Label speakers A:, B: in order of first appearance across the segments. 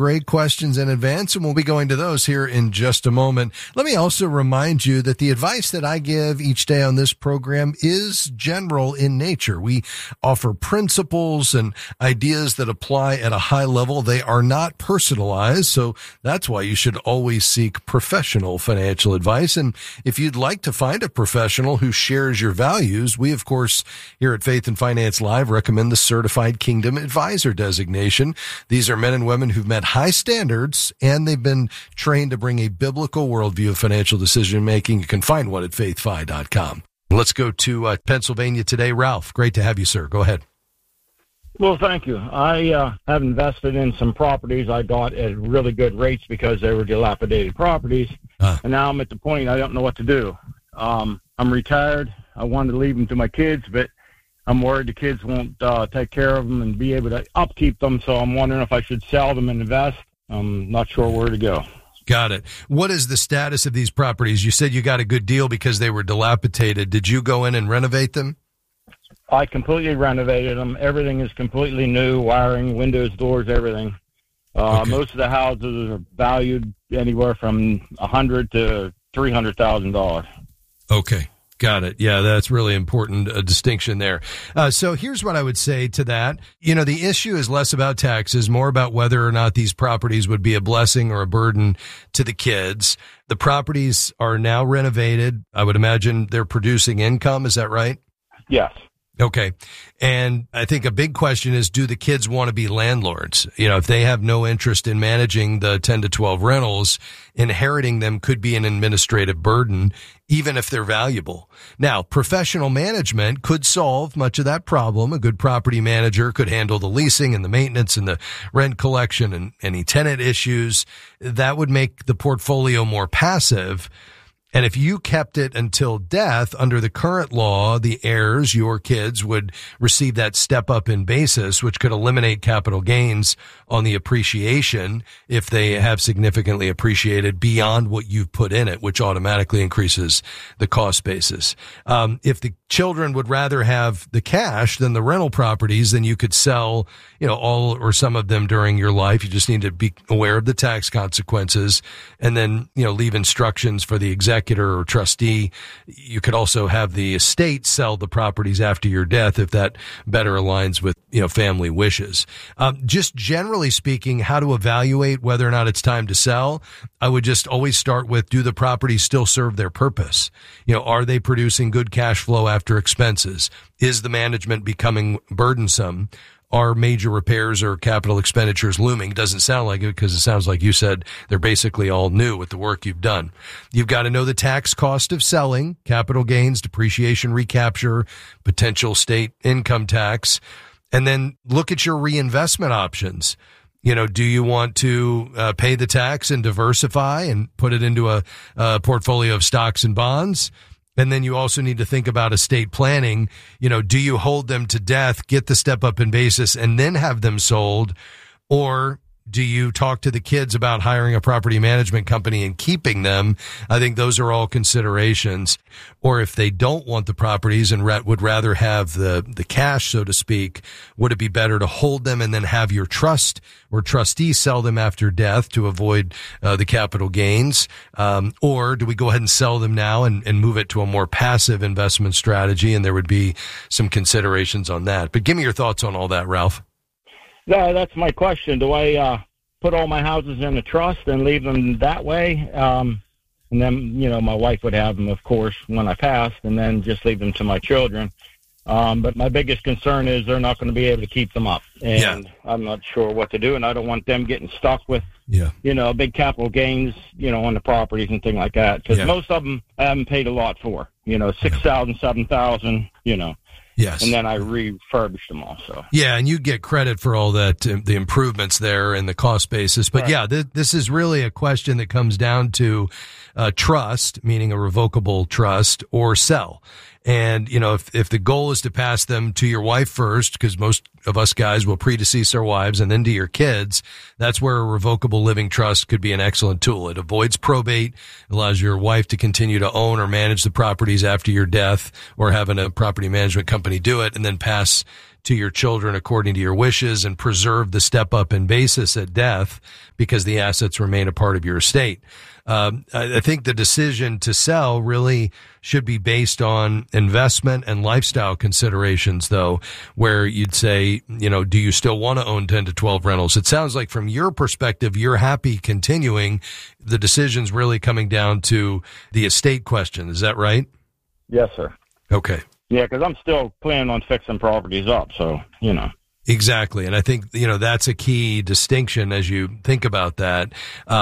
A: great questions in advance, and we'll be going to those here in just a moment. Let me also remind you that the advice that I give each day on this program is general in nature. We offer principles and ideas that apply at a high level. They are not personalized, so that's why you should always seek professional financial advice. And if you'd like to find a professional who shares your values, we, of course, here at Faith and Finance Live recommend the Certified Kingdom Advisor designation. These are men and women who've met high standards, and they've been trained to bring a biblical worldview of financial decision making. You can find one at faithfi.com. Let's go to Pennsylvania today. Ralph, great to have you, sir. Go ahead.
B: Well, thank you. I have invested in some properties I got at really good rates because they were dilapidated properties, and now I'm at the point I don't know what to do. I'm retired. I wanted to leave them to my kids, but I'm worried the kids won't take care of them and be able to upkeep them, so I'm wondering if I should sell them and invest. I'm not sure where to go.
A: Got it. What is the status of these properties? You said you got a good deal because they were dilapidated. Did you go in and renovate them?
B: I completely renovated them. Everything is completely new, wiring, windows, doors, everything. Okay. Most of the houses are valued anywhere from $100,000 to $300,000.
A: Okay. Got it. Yeah, that's really important, a distinction there. So here's what I would say to that. You know, the issue is less about taxes, more about whether or not these properties would be a blessing or a burden to the kids. The properties are now renovated. I would imagine they're producing income. Is that right?
B: Yes.
A: Okay. And I think a big question is, do the kids want to be landlords? You know, if they have no interest in managing the 10 to 12 rentals, inheriting them could be an administrative burden, even if they're valuable. Now, professional management could solve much of that problem. A good property manager could handle the leasing and the maintenance and the rent collection and any tenant issues. That would make the portfolio more passive. And if you kept it until death, under the current law, the heirs, your kids, would receive that step up in basis, which could eliminate capital gains on the appreciation if they have significantly appreciated beyond what you've put in it, which automatically increases the cost basis. If the children would rather have the cash than the rental properties, then you could sell, you know, all or some of them during your life. You just need to be aware of the tax consequences and then, you know, leave instructions for the executor or trustee. You could also have the estate sell the properties after your death if that better aligns with, you know, family wishes. Just generally speaking, how to evaluate whether or not it's time to sell, I would just always start with, do the properties still serve their purpose? You know, are they producing good cash flow after expenses? Is the management becoming burdensome? Are major repairs or capital expenditures looming? It doesn't sound like it, because it sounds like you said they're basically all new with the work you've done. You've got to know the tax cost of selling, capital gains, depreciation, recapture, potential state income tax, and then look at your reinvestment options. You know, do you want to pay the tax and diversify and put it into a portfolio of stocks and bonds? And then you also need to think about estate planning. You know, do you hold them to death, get the step up in basis, and then have them sold? Or do you talk to the kids about hiring a property management company and keeping them? I think those are all considerations. Or if they don't want the properties and would rather have the cash, so to speak, would it be better to hold them and then have your trust or trustee sell them after death to avoid the capital gains? Or do we go ahead and sell them now and move it to a more passive investment strategy? And there would be some considerations on that. But give me your thoughts on all that, Ralph.
B: Yeah, that's my question. Do I put all my houses in a trust and leave them that way? And then, you know, my wife would have them, of course, when I passed, and then just leave them to my children. But my biggest concern is they're not going to be able to keep them up. And I'm not sure what to do, and I don't want them getting stuck with, you know, big capital gains, you know, on the properties and things like that. Because most of them I haven't paid a lot for, you know, $6,000, $7,000, you know.
A: Yes.
B: And then I refurbished them also.
A: Yeah, and you get credit for all that, the improvements there and the cost basis. But yeah, this is really a question that comes down to trust, meaning a revocable trust, or sell. And, you know, if the goal is to pass them to your wife first, because most of us guys will predecease our wives, and then to your kids, that's where a revocable living trust could be an excellent tool. It avoids probate, allows your wife to continue to own or manage the properties after your death, or having a property management company do it, and then pass to your children according to your wishes and preserve the step up in basis at death because the assets remain a part of your estate. I think the decision to sell really should be based on investment and lifestyle considerations, though, where you'd say, do you still want to own 10 to 12 rentals? It sounds like from your perspective, you're happy continuing. The decision's really coming down to the estate question. Is that right?
B: Yes, sir.
A: Okay.
B: Yeah, because I'm still planning on fixing properties up, so,
A: Exactly. And I think, that's a key distinction as you think about that.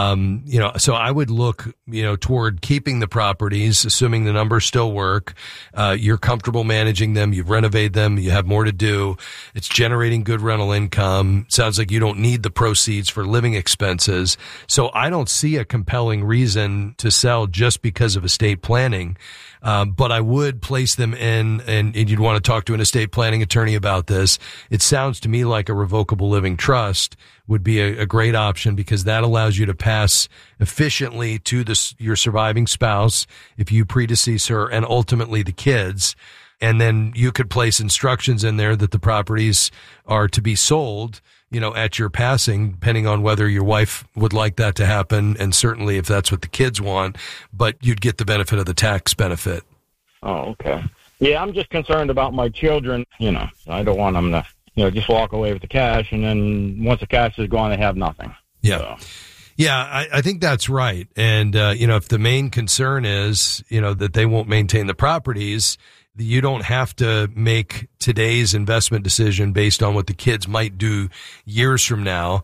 A: So I would look, toward keeping the properties, assuming the numbers still work. You're comfortable managing them. You've renovated them. You have more to do. It's generating good rental income. Sounds like you don't need the proceeds for living expenses. So I don't see a compelling reason to sell just because of estate planning. But I would place them in, and you'd want to talk to an estate planning attorney about this. It sounds to me like a revocable living trust would be a great option because that allows you to pass efficiently to your surviving spouse if you predecease her and ultimately the kids. And then you could place instructions in there that the properties are to be sold, at your passing, depending on whether your wife would like that to happen. And certainly if that's what the kids want, but you'd get the benefit of the tax benefit.
B: Oh, okay. Yeah, I'm just concerned about my children. I don't want them to, just walk away with the cash. And then once the cash is gone, they have nothing.
A: Yeah. So. Yeah, I think that's right. And, if the main concern is, that they won't maintain the properties, you don't have to make today's investment decision based on what the kids might do years from now.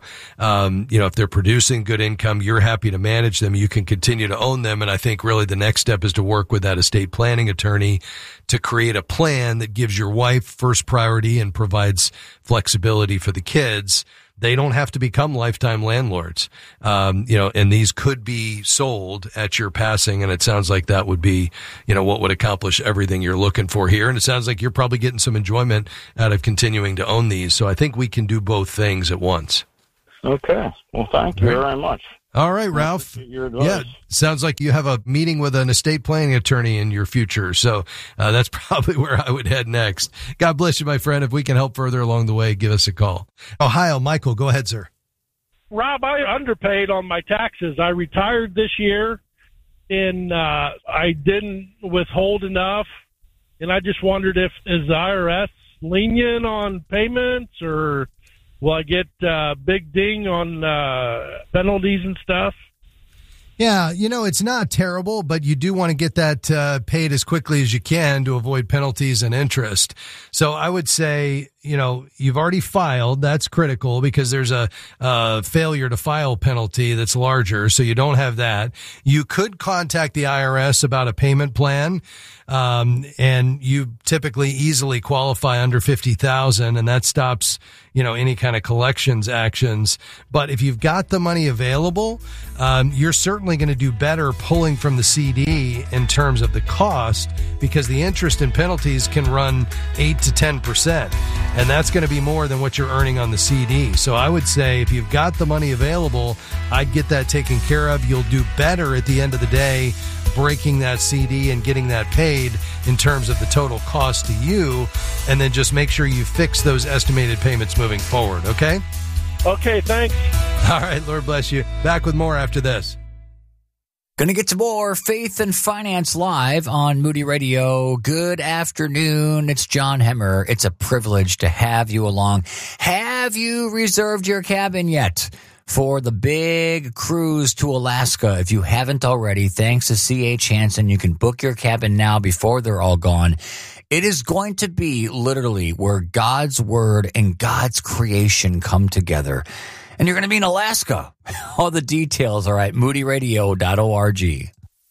A: If they're producing good income, you're happy to manage them. You can continue to own them. And I think really the next step is to work with that estate planning attorney to create a plan that gives your wife first priority and provides flexibility for the kids. They don't have to become lifetime landlords. And these could be sold at your passing. And it sounds like that would be, what would accomplish everything you're looking for here. And it sounds like you're probably getting some enjoyment out of continuing to own these. So I think we can do both things at once.
B: Okay. Well, thank you very much.
A: All right, Ralph. Yeah, sounds like you have a meeting with an estate planning attorney in your future. So that's probably where I would head next. God bless you, my friend. If we can help further along the way, give us a call. Ohio, Michael, go ahead, sir.
C: Rob, I underpaid on my taxes. I retired this year, and I didn't withhold enough. And I just wondered is the IRS lenient on payments, or will I get big ding on penalties and stuff?
A: Yeah, it's not terrible, but you do want to get that paid as quickly as you can to avoid penalties and interest. So I would say, you've already filed. That's critical because there's a failure to file penalty that's larger. So you don't have that. You could contact the IRS about a payment plan. And you typically easily qualify under 50,000, and that stops, any kind of collections actions. But if you've got the money available, you're certainly going to do better pulling from the CD in terms of the cost because the interest and penalties can run 8 to 10%. And that's going to be more than what you're earning on the CD. So I would say if you've got the money available, I'd get that taken care of. You'll do better at the end of the day breaking that CD and getting that paid in terms of the total cost to you, and then just make sure you fix those estimated payments moving forward, okay?
C: Okay, thanks.
A: All right, Lord bless you. Back with more after this.
D: Gonna get to more Faith and Finance Live on Moody Radio. Good afternoon. It's John Hemmer. It's a privilege to have you along. Have you reserved your cabin yet for the big cruise to Alaska? If you haven't already, thanks to C.H. Hansen, you can book your cabin now before they're all gone. It is going to be literally where God's Word and God's creation come together. And you're going to be in Alaska. All the details are at moodyradio.org.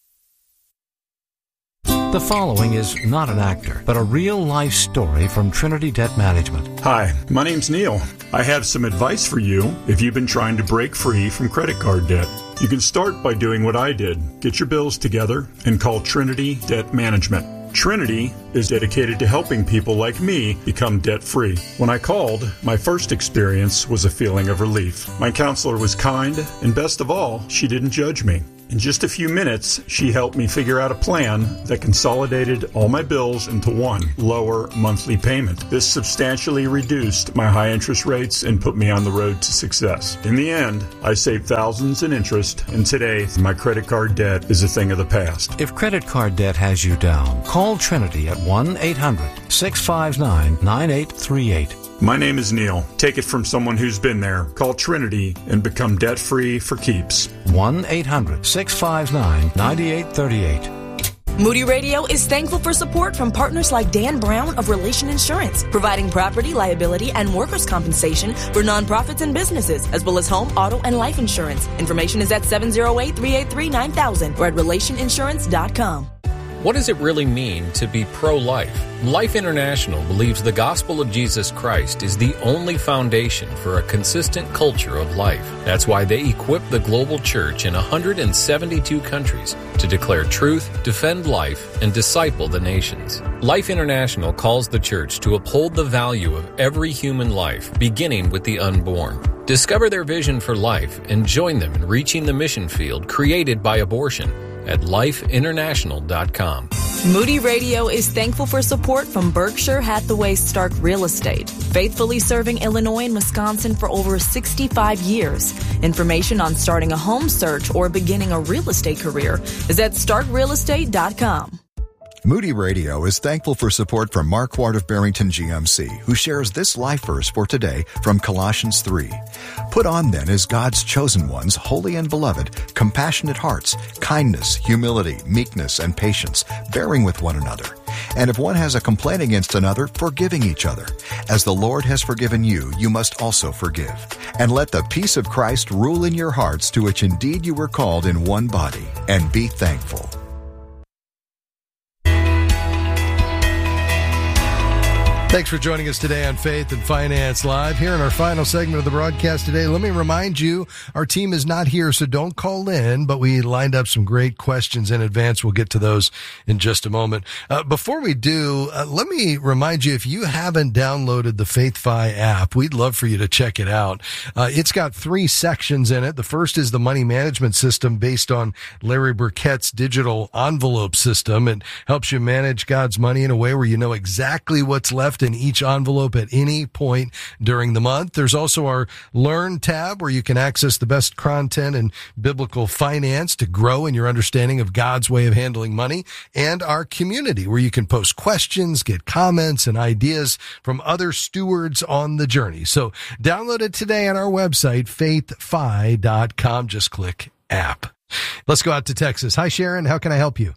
E: The following is not an actor, but a real-life story from Trinity Debt Management.
F: Hi, my name's Neil. I have some advice for you if you've been trying to break free from credit card debt. You can start by doing what I did. Get your bills together and call Trinity Debt Management. Trinity is dedicated to helping people like me become debt-free. When I called, my first experience was a feeling of relief. My counselor was kind, and best of all, she didn't judge me. In just a few minutes, she helped me figure out a plan that consolidated all my bills into one lower monthly payment. This substantially reduced my high interest rates and put me on the road to success. In the end, I saved thousands in interest, and today my credit card debt is a thing of the past.
E: If credit card debt has you down, call Trinity at 1-800-659-9838.
F: My name is Neil. Take it from someone who's been there. Call Trinity and become debt-free for keeps.
E: 1-800-659-9838.
G: Moody Radio is thankful for support from partners like Dan Brown of Relation Insurance, providing property, liability, and workers' compensation for nonprofits and businesses, as well as home, auto, and life insurance. Information is at 708-383-9000 or at relationinsurance.com.
H: What does it really mean to be pro-life? Life International believes the gospel of Jesus Christ is the only foundation for a consistent culture of life. That's why they equip the global church in 172 countries to declare truth, defend life, and disciple the nations. Life International calls the church to uphold the value of every human life, beginning with the unborn. Discover their vision for life and join them in reaching the mission field created by abortion at lifeinternational.com.
G: Moody Radio is thankful for support from Berkshire Hathaway Stark Real Estate, faithfully serving Illinois and Wisconsin for over 65 years. Information on starting a home search or beginning a real estate career is at starkrealestate.com.
I: Moody Radio is thankful for support from Mark Ward of Barrington GMC, who shares this life verse for today from Colossians 3. Put on then as God's chosen ones, holy and beloved, compassionate hearts, kindness, humility, meekness, and patience, bearing with one another. And if one has a complaint against another, forgiving each other. As the Lord has forgiven you, you must also forgive. And let the peace of Christ rule in your hearts, to which indeed you were called in one body, and be thankful.
A: Thanks for joining us today on Faith and Finance Live. Here in our final segment of the broadcast today, let me remind you, our team is not here, so don't call in, but we lined up some great questions in advance. We'll get to those in just a moment. Before we do, let me remind you, if you haven't downloaded the FaithFi app, we'd love for you to check it out. It's got 3 sections in it. The first is the money management system based on Larry Burkett's digital envelope system. It helps you manage God's money in a way where you know exactly what's left in each envelope at any point during the month. There's also our Learn tab, where you can access the best content in biblical finance to grow in your understanding of God's way of handling money, and our community, where you can post questions, get comments, and ideas from other stewards on the journey. So download it today on our website, faithfi.com. Just click app. Let's go out to Texas. Hi, Sharon. How can I help you?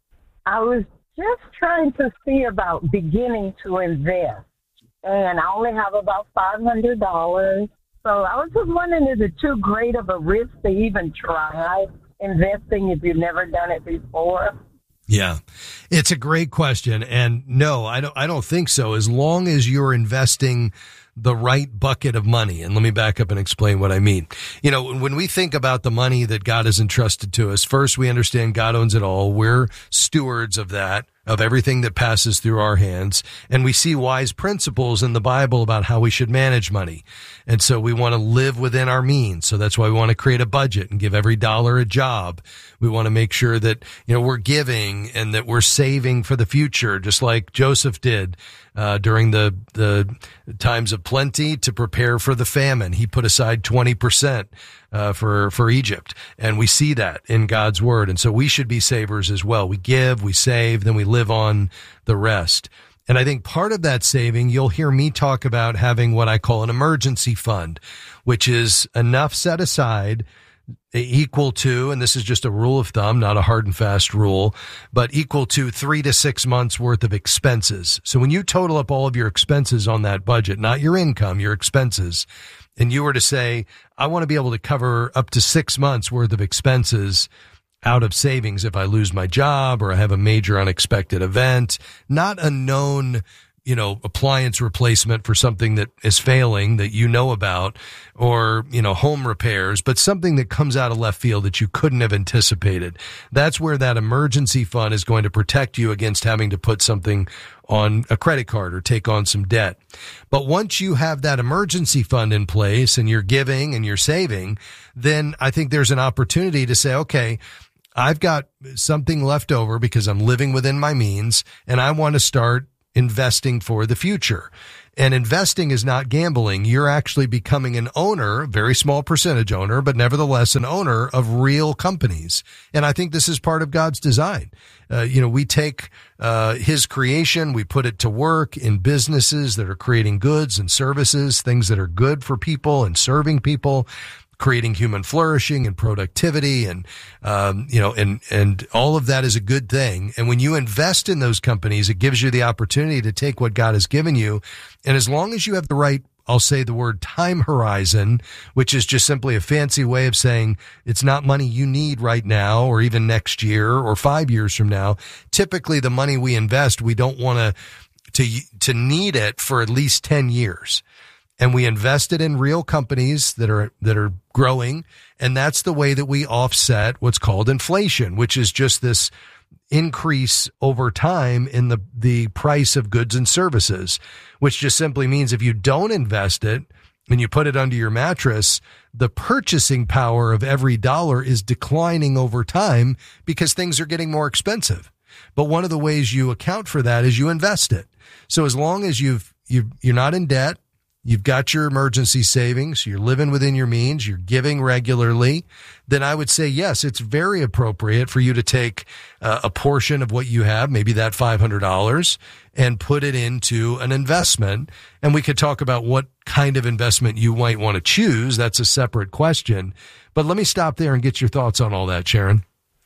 J: I was just trying to see about beginning to invest, and I only have about $500. So I was just wondering, is it too great of a risk to even try investing if you've never done it before?
A: Yeah, it's a great question. And no, I don't think so. As long as you're investing the right bucket of money. And let me back up and explain what I mean. You know, when we think about the money that God has entrusted to us, first we understand God owns it all. We're stewards of that, of everything that passes through our hands. And we see wise principles in the Bible about how we should manage money. And so we want to live within our means. So that's why we want to create a budget and give every dollar a job. We want to make sure that, you know, we're giving and that we're saving for the future, just like Joseph did during the times of plenty to prepare for the famine. He put aside 20% for Egypt. And we see that in God's word. And so we should be savers as well. We give, we save, then we live on the rest. And I think part of that saving, you'll hear me talk about having what I call an emergency fund, which is enough set aside equal to, and this is just a rule of thumb, not a hard and fast rule, but equal to 3 to 6 months worth of expenses. So when you total up all of your expenses on that budget, not your income, your expenses, and you were to say, I want to be able to cover up to 6 months worth of expenses out of savings if I lose my job or I have a major unexpected event, not a known appliance replacement for something that is failing that you know about, or, home repairs, but something that comes out of left field that you couldn't have anticipated. That's where that emergency fund is going to protect you against having to put something on a credit card or take on some debt. But once you have that emergency fund in place and you're giving and you're saving, then I think there's an opportunity to say, okay, I've got something left over because I'm living within my means and I want to start investing for the future. And investing is not gambling. You're actually becoming an owner, a very small percentage owner, but nevertheless an owner of real companies. And I think this is part of God's design. We take his creation, we put it to work in businesses that are creating goods and services, things that are good for people and serving people, creating human flourishing and productivity and all of that is a good thing. And when you invest in those companies, it gives you the opportunity to take what God has given you. And as long as you have the right, I'll say the word time horizon, which is just simply a fancy way of saying it's not money you need right now or even next year or 5 years from now. Typically the money we invest, we don't want to need it for at least 10 years. And we invest it in real companies that are growing. And that's the way that we offset what's called inflation, which is just this increase over time in the price of goods and services, which just simply means if you don't invest it and you put it under your mattress, the purchasing power of every dollar is declining over time because things are getting more expensive. But one of the ways you account for that is you invest it. So as long as you're not in debt, you've got your emergency savings, you're living within your means, you're giving regularly, then I would say, yes, it's very appropriate for you to take a portion of what you have, maybe that $500, and put it into an investment. And we could talk about what kind of investment you might want to choose. That's a separate question. But let me stop there and get your thoughts on all that, Sharon.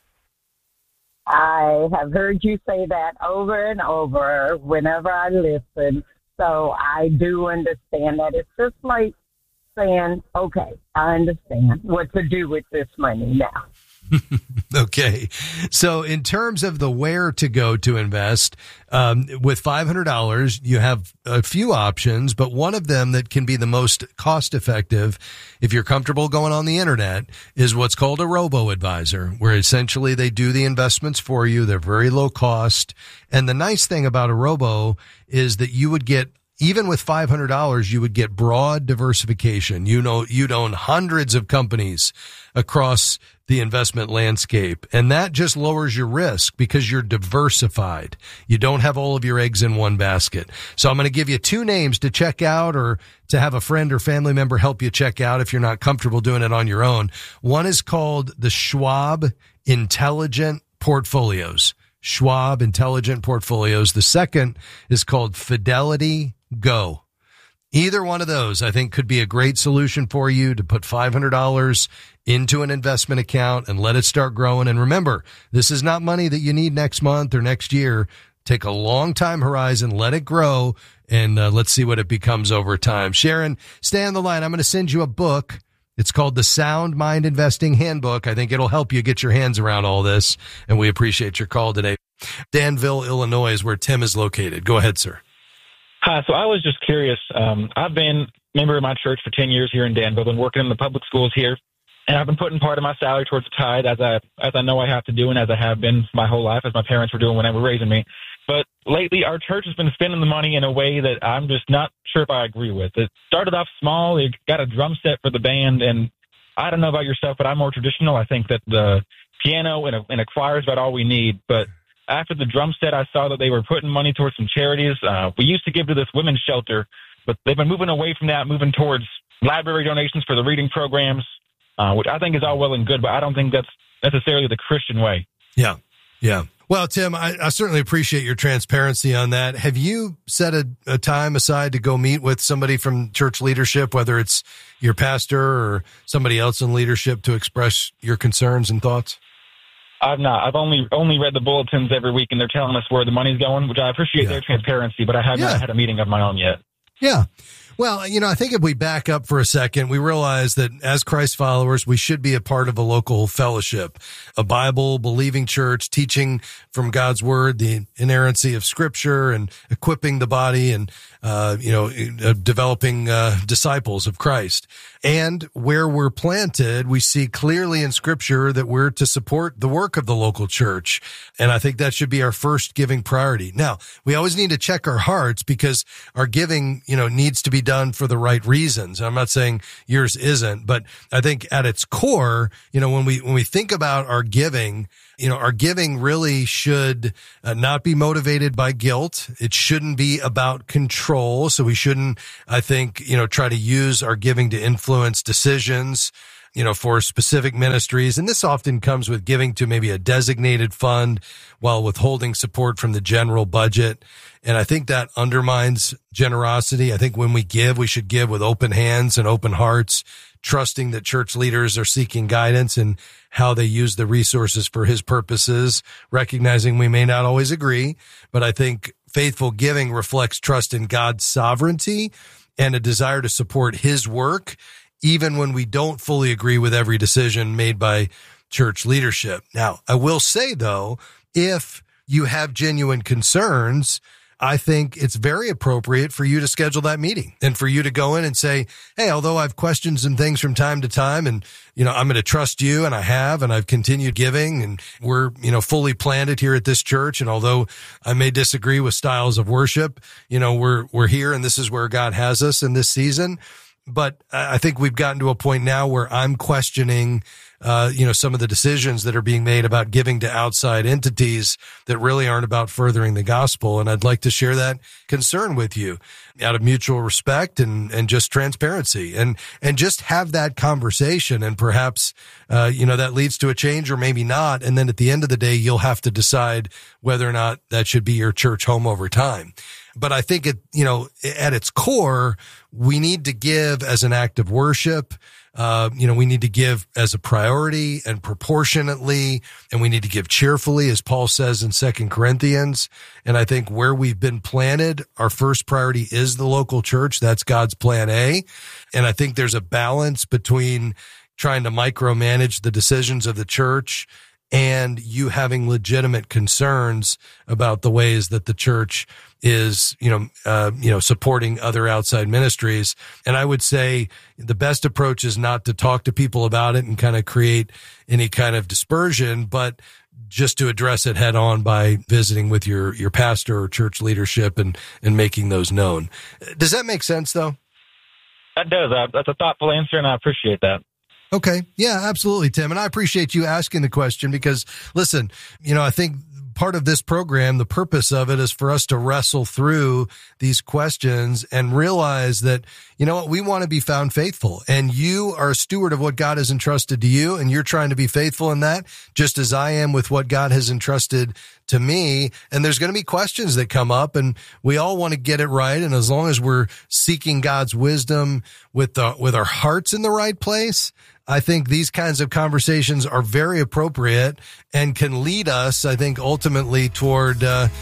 J: I have heard you say that over and over whenever I listen. So I do understand that. It's just like saying, okay, I understand what to do with this money now.
A: Okay. So in terms of the where to go to invest, with $500, you have a few options, but one of them that can be the most cost effective, if you're comfortable going on the internet, is what's called a robo-advisor, where essentially they do the investments for you. They're very low cost. And the nice thing about a robo is that you would get, even with $500, you would get broad diversification. You'd own hundreds of companies across the investment landscape. And that just lowers your risk because you're diversified. You don't have all of your eggs in one basket. So I'm going to give you two names to check out or to have a friend or family member help you check out if you're not comfortable doing it on your own. One is called the Schwab Intelligent Portfolios. Schwab Intelligent Portfolios. The second is called Fidelity Go. Either one of those, I think, could be a great solution for you to put $500 into an investment account and let it start growing. And remember, this is not money that you need next month or next year. Take a long time horizon, let it grow, and let's see what it becomes over time. Sharon, stay on the line. I'm going to send you a book. It's called the Sound Mind Investing Handbook. I think it'll help you get your hands around all this, and we appreciate your call today. Danville, Illinois is where Tim is located. Go ahead, sir.
K: Hi, so I was just curious. I've been a member of my church for 10 years here in Danville, been working in the public schools here, and I've been putting part of my salary towards the tithe as I know I have to do and as I have been my whole life, as my parents were doing when they were raising me. But lately, our church has been spending the money in a way that I'm just not sure if I agree with. It started off small. It got a drum set for the band, and I don't know about yourself, but I'm more traditional. I think that the piano and a choir is about all we need, but after the drum set, I saw that they were putting money towards some charities. We used to give to this women's shelter, but they've been moving away from that, moving towards library donations for the reading programs, which I think is all well and good, but I don't think that's necessarily the Christian way.
A: Yeah, yeah. Well, Tim, I certainly appreciate your transparency on that. Have you set a time aside to go meet with somebody from church leadership, whether it's your pastor or somebody else in leadership, to express your concerns and thoughts?
K: I've not. I've only read the bulletins every week, and they're telling us where the money's going, which I appreciate their transparency, but I have not had a meeting of my own yet.
A: Yeah. Well, I think if we back up for a second, we realize that as Christ followers, we should be a part of a local fellowship, a Bible believing church, teaching from God's word, the inerrancy of scripture, and equipping the body and, developing disciples of Christ. And where we're planted, we see clearly in scripture that we're to support the work of the local church. And I think that should be our first giving priority. Now, we always need to check our hearts because our giving, needs to be done for the right reasons. I'm not saying yours isn't, but I think at its core, when we think about our giving really should not be motivated by guilt. It shouldn't be about control. So we shouldn't, I think, try to use our giving to influence decisions, for specific ministries. And this often comes with giving to maybe a designated fund while withholding support from the general budget. And I think that undermines generosity. I think when we give, we should give with open hands and open hearts, trusting that church leaders are seeking guidance in how they use the resources for his purposes, recognizing we may not always agree, but I think faithful giving reflects trust in God's sovereignty and a desire to support his work, even when we don't fully agree with every decision made by church leadership. Now, I will say, though, if you have genuine concerns, I think it's very appropriate for you to schedule that meeting and for you to go in and say, hey, although I've questioned some things from time to time and, I'm going to trust you, and I've continued giving, and we're, fully planted here at this church. And although I may disagree with styles of worship, we're here and this is where God has us in this season. But I think we've gotten to a point now where I'm questioning, some of the decisions that are being made about giving to outside entities that really aren't about furthering the gospel. And I'd like to share that concern with you out of mutual respect and just transparency and just have that conversation. And perhaps, that leads to a change or maybe not. And then at the end of the day, you'll have to decide whether or not that should be your church home over time. But I think at its core, we need to give as an act of worship. We need to give as a priority and proportionately, and we need to give cheerfully, as Paul says in 2 Corinthians. And I think where we've been planted, our first priority is the local church. That's God's plan A. And I think there's a balance between trying to micromanage the decisions of the church and you having legitimate concerns about the ways that the church is, supporting other outside ministries. And I would say the best approach is not to talk to people about it and kind of create any kind of dispersion, but just to address it head on by visiting with your pastor or church leadership and making those known. Does that make sense, though?
K: That does. That's a thoughtful answer, and I appreciate that.
A: Okay. Yeah, absolutely, Tim. And I appreciate you asking the question because, listen, I think part of this program, the purpose of it is for us to wrestle through these questions and realize that, we want to be found faithful, and you are a steward of what God has entrusted to you, and you're trying to be faithful in that, just as I am with what God has entrusted to me. And there's going to be questions that come up, and we all want to get it right. And as long as we're seeking God's wisdom with our hearts in the right place, I think these kinds of conversations are very appropriate and can lead us, I think, ultimately toward,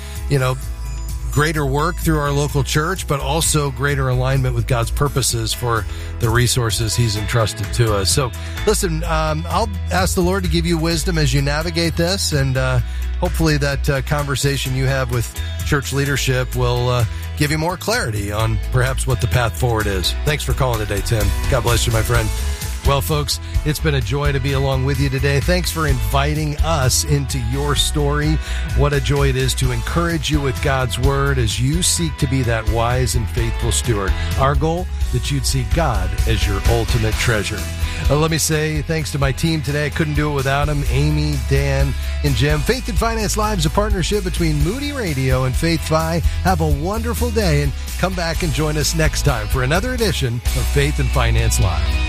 A: greater work through our local church, but also greater alignment with God's purposes for the resources he's entrusted to us. So listen, I'll ask the Lord to give you wisdom as you navigate this. And hopefully that conversation you have with church leadership will give you more clarity on perhaps what the path forward is. Thanks for calling today, Tim. God bless you, my friend. Well, folks, it's been a joy to be along with you today. Thanks for inviting us into your story. What a joy it is to encourage you with God's word as you seek to be that wise and faithful steward. Our goal, that you'd see God as your ultimate treasure. Let me say thanks to my team today. I couldn't do it without them. Amy, Dan, and Jim. Faith and Finance Live is a partnership between Moody Radio and Faith Fi. Have a wonderful day and come back and join us next time for another edition of Faith and Finance Live.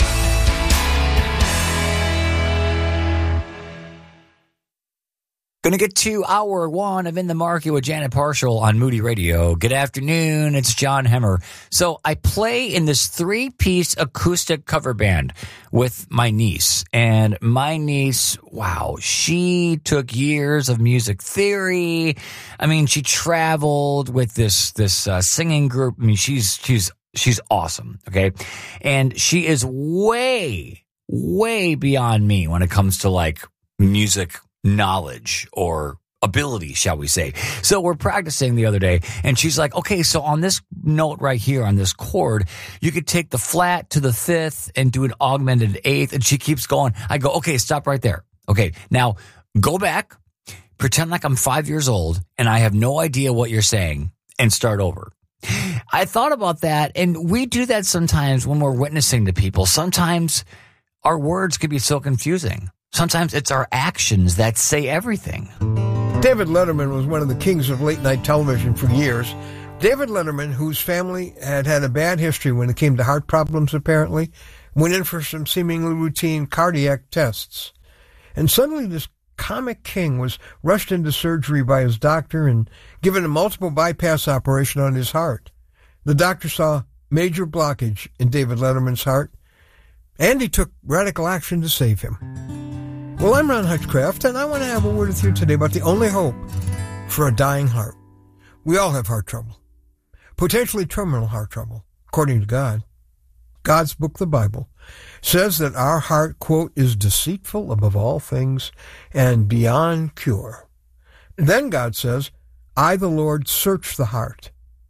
D: Going to get to hour one of In the Market with Janet Parshall on Moody Radio. Good afternoon. It's John Hemmer. So I play in this 3-piece acoustic cover band with my niece. And my niece, wow, she took years of music theory. I mean, she traveled with this singing group. I mean, she's She's awesome, okay? And she is way, way beyond me when it comes to like music knowledge or ability, shall we say. So we're practicing the other day, and she's like, okay, so on this note right here, on this chord, you could take the flat to the fifth and do an augmented eighth, and she keeps going. I go, okay, stop right there. Okay, now go back, pretend like I'm 5 years old, and I have no idea what you're saying, and start over. I thought about that, and we do that sometimes when we're witnessing to people. Sometimes our words can be so confusing. Sometimes it's our actions that say everything.
L: David Letterman was one of the kings of late-night television for years. David Letterman, whose family had a bad history when it came to heart problems, apparently, went in for some seemingly routine cardiac tests. And suddenly this comic king was rushed into surgery by his doctor and given a multiple bypass operation on his heart. The doctor saw major blockage in David Letterman's heart, and he took radical action to save him. Well, I'm Ron Hutchcraft, and I want to have a word with you today about the only hope for a dying heart. We all have heart trouble, potentially terminal heart trouble, according to God. God's book, the Bible, says that our heart, quote, is deceitful above all things and beyond cure. Then God says, I, the Lord, search the heart.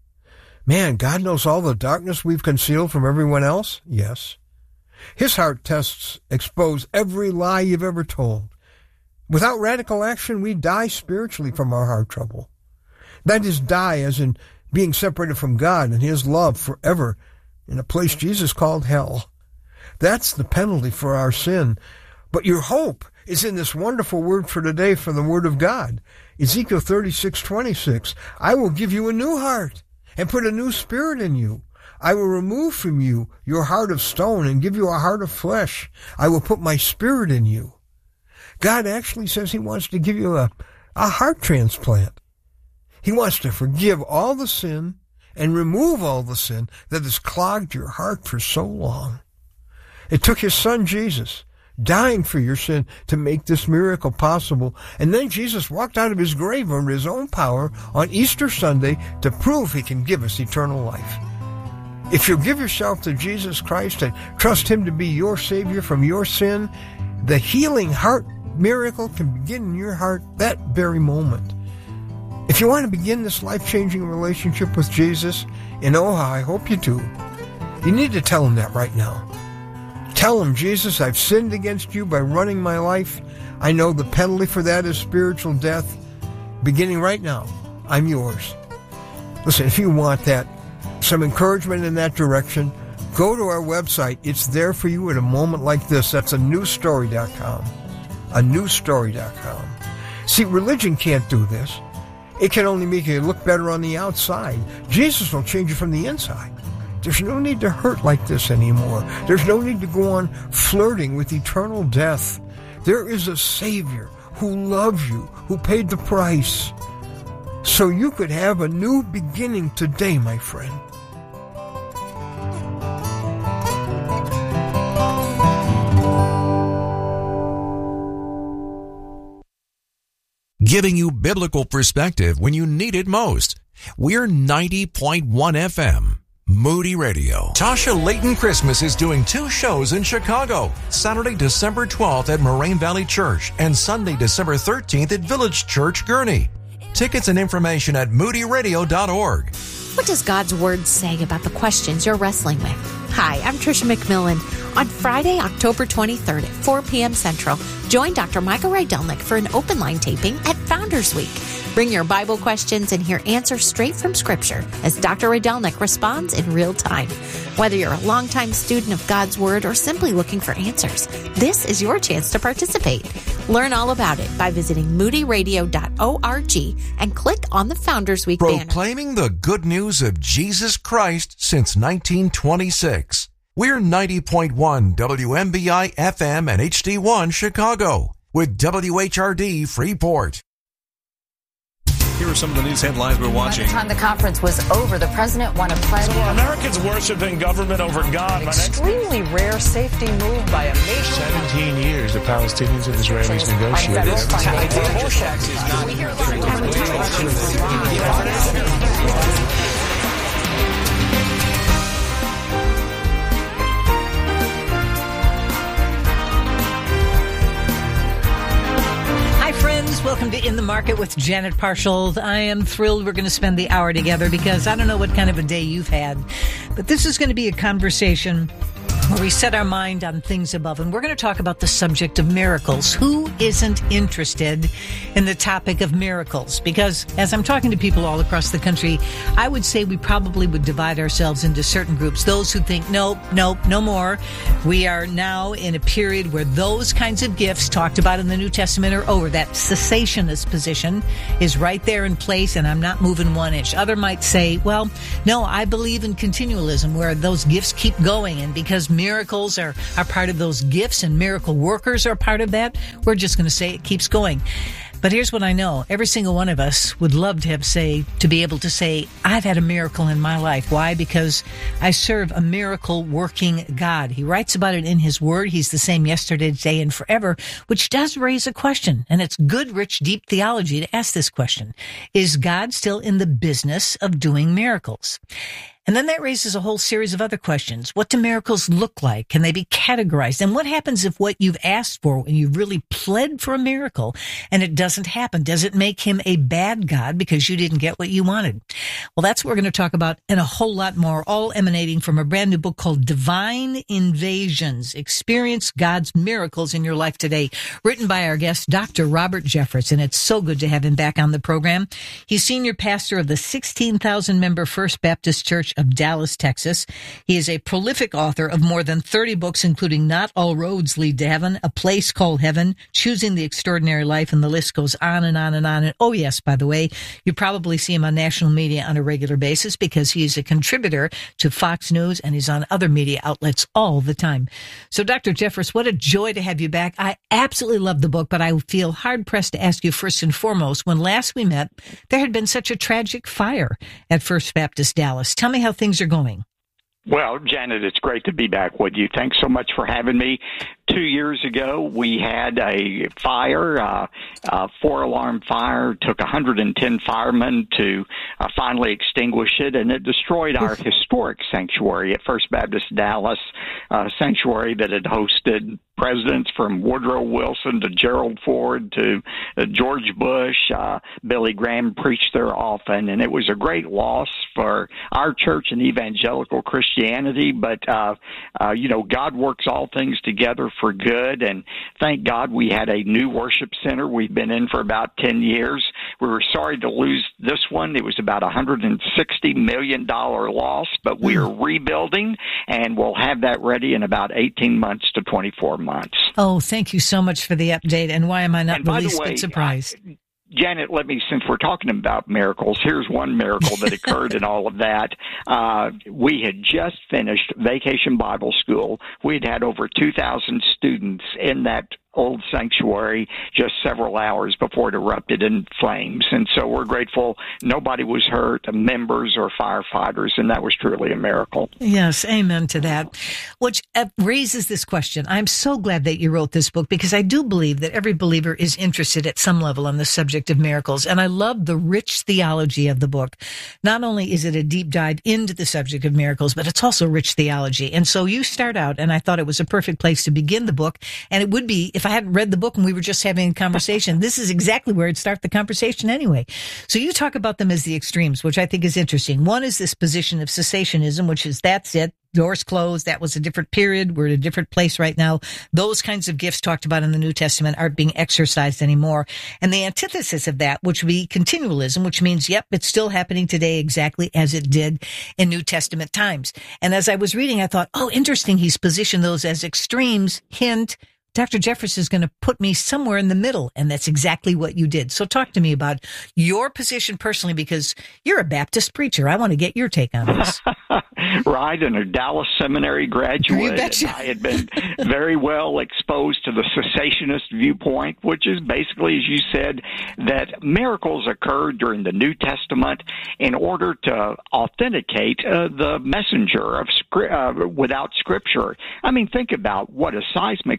L: Man, God knows all the darkness we've concealed from everyone else? Yes. His heart tests expose every lie you've ever told. Without radical action, we die spiritually from our heart trouble. That is, die as in being separated from God and His love forever in a place Jesus called hell. That's the penalty for our sin. But your hope is in this wonderful word for today from the Word of God. Ezekiel 36:26. I will give you a new heart and put a new spirit in you. I will remove from you your heart of stone and give you a heart of flesh. I will put my spirit in you. God actually says He wants to give you a heart transplant. He wants to forgive all the sin and remove all the sin that has clogged your heart for so long. It took His Son Jesus dying for your sin to make this miracle possible. And then Jesus walked out of His grave under His own power on Easter Sunday to prove He can give us eternal life. If you give yourself to Jesus Christ and trust Him to be your Savior from your sin, the healing heart miracle can begin in your heart that very moment. If you want to begin this life-changing relationship with Jesus, and oh, I hope you do, you need to tell Him that right now. Tell Him, Jesus, I've sinned against you by running my life. I know the penalty for that is spiritual death. Beginning right now, I'm yours. Listen, if you want that, some encouragement in that direction, go to our website. It's there for you at a moment like this. That's anewstory.com. Anewstory.com. See, religion can't do this. It can only make you look better on the outside. Jesus will change you from the inside. There's no need to hurt like this anymore. There's no need to go on flirting with eternal death. There is a Savior who loves you, who paid the price, so you could have a new beginning today, my friend.
M: Giving you biblical perspective when you need it most. We're 90.1 FM. Moody Radio. Tasha Layton Christmas is doing 2 shows in Chicago. Saturday, December 12th at Moraine Valley Church and Sunday, December 13th at Village Church, Gurnee. Tickets and information at moodyradio.org.
N: What does God's Word say about the questions you're wrestling with? Hi, I'm Tricia McMillan. On Friday, October 23rd at 4 p.m. Central, join Dr. Michael Rydelnik for an open line taping at Founders Week. Bring your Bible questions and hear answers straight from Scripture as Dr. Rydelnik responds in real time. Whether you're a longtime student of God's Word or simply looking for answers, this is your chance to participate. Learn all about it by visiting moodyradio.org and click on the Founders Week banner.
M: Proclaiming the good news of Jesus Christ since 1926. We're 90.1 WMBI FM and HD1 Chicago with WHRD Freeport.
O: Here are some of the news headlines we're watching.
P: By the time the conference was over, the president won a pledge.
Q: So Americans worshiping government over God.
R: Extremely rare safety move by a nation.
S: 17 years the Palestinians and Israelis negotiated.
T: Welcome to In the Market with Janet Parshall. I am thrilled we're going to spend the hour together because I don't know what kind of a day you've had, but this is going to be a conversation where we set our mind on things above. And we're going to talk about the subject of miracles. Who isn't interested in the topic of miracles? Because as I'm talking to people all across the country, I would say we probably would divide ourselves into certain groups. Those who think, nope, no more. We are now in a period where those kinds of gifts talked about in the New Testament are over. That cessationist position is right there in place, and I'm not moving 1 inch. Other might say, well, no, I believe in continualism, where those gifts keep going, and because miracles are part of those gifts and miracle workers are part of that, we're just going to say it keeps going. But here's what I know. Every single one of us would love to be able to say, I've had a miracle in my life. Why? Because I serve a miracle working God. He writes about it in his word. He's the same yesterday, today, and forever, which does raise a question. And it's good, rich, deep theology to ask this question. Is God still in the business of doing miracles? And then that raises a whole series of other questions. What do miracles look like? Can they be categorized? And what happens if what you've asked for, when you really pled for a miracle and it doesn't happen? Does it make him a bad God because you didn't get what you wanted? Well, that's what we're going to talk about and a whole lot more, all emanating from a brand new book called Divine Invasions. Experience God's Miracles in Your Life Today, written by our guest, Dr. Robert Jeffress. And it's so good to have him back on the program. He's senior pastor of the 16,000-member First Baptist Church of Dallas, Texas. He is a prolific author of more than 30 books, including Not All Roads Lead to Heaven, A Place Called Heaven, Choosing the Extraordinary Life, and the list goes on and on and on. And oh yes, by the way, you probably see him on national media on a regular basis because he is a contributor to Fox News and he's on other media outlets all the time. So Dr. Jeffress, what a joy to have you back. I absolutely love the book, but I feel hard-pressed to ask you first and foremost, when last we met, there had been such a tragic fire at First Baptist Dallas. Tell me how things are going.
U: Well, Janet, it's great to be back with you. Thanks so much for having me. 2 years ago, we had a fire, a 4-alarm fire. Took 110 firemen to finally extinguish it, and it destroyed our historic sanctuary at First Baptist Dallas, sanctuary that had hosted presidents from Woodrow Wilson to Gerald Ford to George Bush. Billy Graham preached there often, and it was a great loss for our church and evangelical Christianity. But, God works all things together for good, and thank God we had a new worship center we've been in for about 10 years. We were sorry to lose this one. It was about $160 million loss, but we are rebuilding, and we'll have that ready in about 18 months to 24 months.
T: Oh, thank you so much for the update. And why am I not the least bit surprised?
U: Janet, since we're talking about miracles, here's one miracle that occurred in all of that. We had just finished Vacation Bible School. We'd had over 2,000 students in that old sanctuary just several hours before it erupted in flames. And so we're grateful nobody was hurt, members or firefighters, and that was truly a miracle.
T: Yes, amen to that. Which raises this question. I'm so glad that you wrote this book because I do believe that every believer is interested at some level on the subject of miracles. And I love the rich theology of the book. Not only is it a deep dive into the subject of miracles, but it's also rich theology. And so you start out, and I thought it was a perfect place to begin the book. And it would be, if I hadn't read the book and we were just having a conversation, this is exactly where it'd start the conversation anyway. So you talk about them as the extremes, which I think is interesting. One is this position of cessationism, which is that's it. Doors closed. That was a different period. We're at a different place right now. Those kinds of gifts talked about in the New Testament aren't being exercised anymore. And the antithesis of that, which would be continualism, which means, yep, it's still happening today exactly as it did in New Testament times. And as I was reading, I thought, oh, interesting. He's positioned those as extremes. Hint, Dr. Jeffress is going to put me somewhere in the middle, and that's exactly what you did. So talk to me about your position personally, because you're a Baptist preacher. I want to get your take on this.
U: Right, and a Dallas Seminary graduate. I had been very well exposed to the cessationist viewpoint, which is basically, as you said, that miracles occurred during the New Testament in order to authenticate the messenger of without Scripture. I mean, think about what a seismic change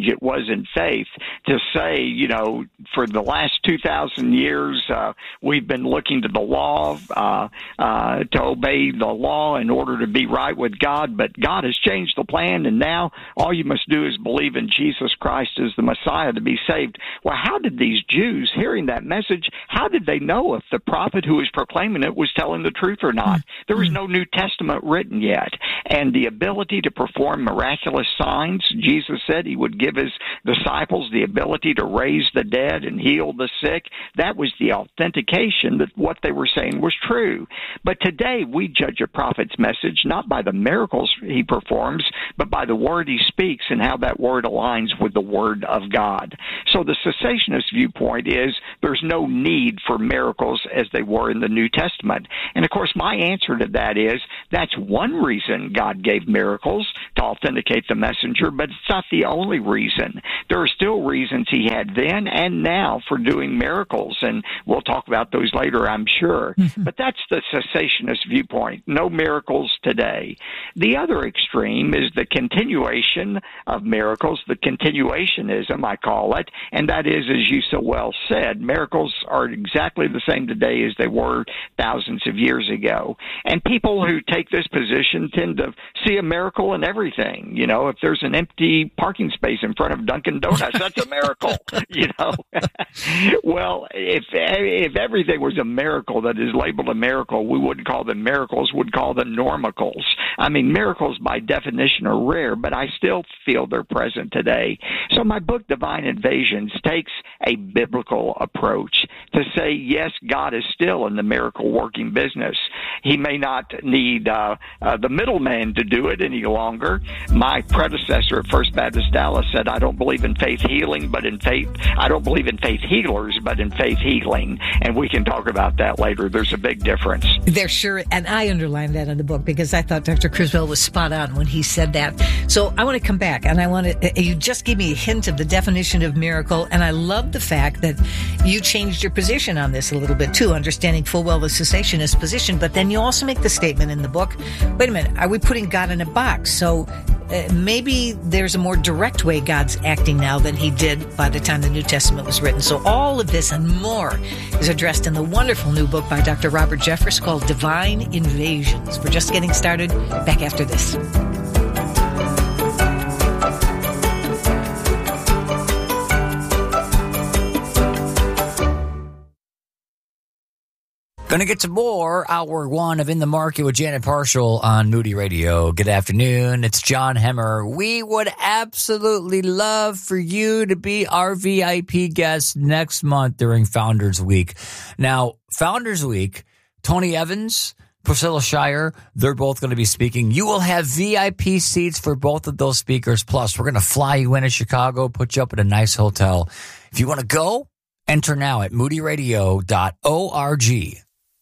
U: change it was in faith to say, for the last 2,000 years, we've been looking to the law, to obey the law in order to be right with God, but God has changed the plan, and now all you must do is believe in Jesus Christ as the Messiah to be saved. Well, how did these Jews, hearing that message, how did they know if the prophet who was proclaiming it was telling the truth or not? There was no New Testament written yet, and the ability to perform miraculous signs, Jesus said he would give his disciples the ability to raise the dead and heal the sick. That was the authentication that what they were saying was true. But today we judge a prophet's message not by the miracles he performs, but by the word he speaks and how that word aligns with the word of God. So the cessationist viewpoint is there's no need for miracles as they were in the New Testament. And of course, my answer to that is that's one reason God gave miracles, to authenticate the messenger, but it's not the only reason. There are still reasons he had then and now for doing miracles, and we'll talk about those later, I'm sure. But that's the cessationist viewpoint. No miracles today. The other extreme is the continuation of miracles, the continuationism, I call it, and that is, as you so well said, miracles are exactly the same today as they were thousands of years ago. And people who take this position tend to see a miracle in everything. If there's an empty parking space in front of Dunkin' Donuts, that's a miracle, Well, if everything was a miracle that is labeled a miracle, we wouldn't call them miracles, we'd call them normicals. I mean, miracles by definition are rare, but I still feel they're present today. So my book, Divine Invasions, takes a biblical approach to say, yes, God is still in the miracle-working business. He may not need the middleman to do it any longer. My predecessor at First Baptist Dallas said, I don't believe in faith healing, but in faith, I don't believe in faith healers, but in faith healing. And we can talk about that later. There's a big difference.
T: There sure, and I underlined that in the book because I thought Dr. Criswell was spot on when he said that. So I want to come back, and you just gave me a hint of the definition of miracle, and I love the fact that you changed your position on this a little bit too, understanding full well the cessationist position, but then you also make the statement in the book, wait a minute, are we putting God in a box? So maybe there's a more direct way God's acting now than he did by the time the New Testament was written. So all of this and more is addressed in the wonderful new book by Dr. Robert Jeffress called Divine Invasions. We're just getting started. Back after this.
D: Going to get to more Hour 1 of In the Market with Janet Parshall on Moody Radio. Good afternoon. It's John Hemmer. We would absolutely love for you to be our VIP guest next month during Founders Week. Now, Founders Week, Tony Evans, Priscilla Shire, they're both going to be speaking. You will have VIP seats for both of those speakers. Plus, we're going to fly you into Chicago, put you up at a nice hotel. If you want to go, enter now at moodyradio.org.